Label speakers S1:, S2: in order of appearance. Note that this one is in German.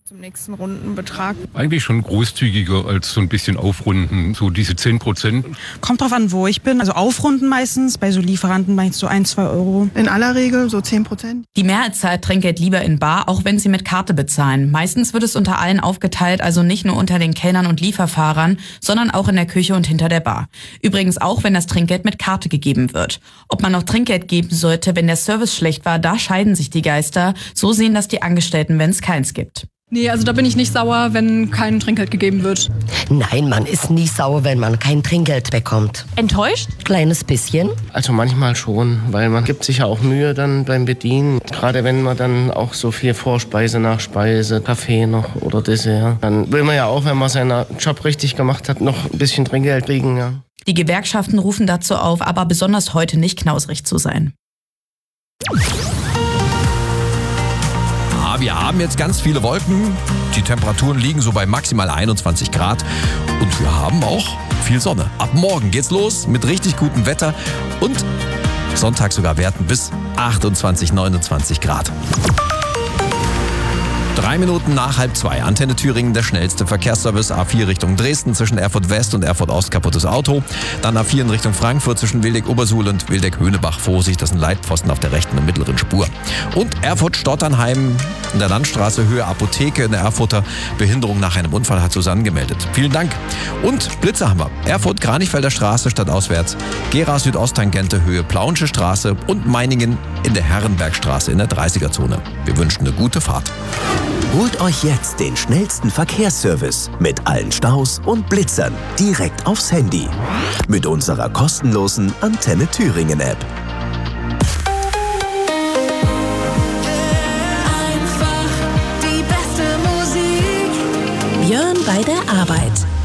S1: Zum nächsten Rundenbetrag.
S2: Eigentlich schon großzügiger als so ein bisschen aufrunden, so diese 10%.
S3: Kommt drauf an, wo ich bin. Also aufrunden meistens, bei so Lieferanten meinst du 1, 2 Euro.
S1: In aller Regel so 10%.
S4: Die Mehrheit zahlt Trinkgeld lieber in bar, auch wenn sie mit Karte bezahlen. Meistens wird es unter allen aufgeteilt, also nicht nur unter den Kellnern und Lieferfahrern, sondern auch in der Küche und hinter der Bar. Übrigens auch, wenn das Trinkgeld mit Karte gegeben wird. Ob man noch Trinkgeld geben sollte, wenn der Service schlecht war, da scheiden sich die Geister. So sehen das die Angestellten, wenn es keins gibt.
S5: Nee, also da bin ich nicht sauer, wenn kein Trinkgeld gegeben wird.
S6: Nein, man ist nie sauer, wenn man kein Trinkgeld bekommt.
S7: Enttäuscht?
S6: Kleines bisschen.
S8: Also manchmal schon, weil man gibt sich ja auch Mühe dann beim Bedienen. Gerade wenn man dann auch so viel Vorspeise, Nachspeise, Kaffee noch oder Dessert. Dann will man ja auch, wenn man seinen Job richtig gemacht hat, noch ein bisschen Trinkgeld kriegen, ja.
S4: Die Gewerkschaften rufen dazu auf, aber besonders heute nicht knausrig zu sein.
S9: Wir haben jetzt ganz viele Wolken. Die Temperaturen liegen so bei maximal 21 Grad. Und wir haben auch viel Sonne. Ab morgen geht's los mit richtig gutem Wetter und Sonntag sogar Werten bis 28, 29 Grad. 3 Minuten nach 1:30. Antenne Thüringen, der schnellste Verkehrsservice. A4 Richtung Dresden zwischen Erfurt West und Erfurt Ost, kaputtes Auto. Dann A4 in Richtung Frankfurt zwischen Wildeck-Obersuhl und Wildeck-Höhnebach. Vorsicht, das sind Leitpfosten auf der rechten und mittleren Spur. Und Erfurt-Stotternheim in der Landstraße Höhe Apotheke in der Erfurter. Behinderung nach einem Unfall hat Susanne gemeldet. Vielen Dank. Und Blitze haben wir. Erfurt-Kranichfelder Straße stadtauswärts. Gera Südosttangente Höhe Plauensche Straße und Meiningen in der Herrenbergstraße in der 30er-Zone. Wir wünschen eine gute Fahrt.
S10: Holt euch jetzt den schnellsten Verkehrsservice mit allen Staus und Blitzern direkt aufs Handy. Mit unserer kostenlosen Antenne Thüringen App.
S11: Einfach die beste Musik.
S12: Björn bei der Arbeit.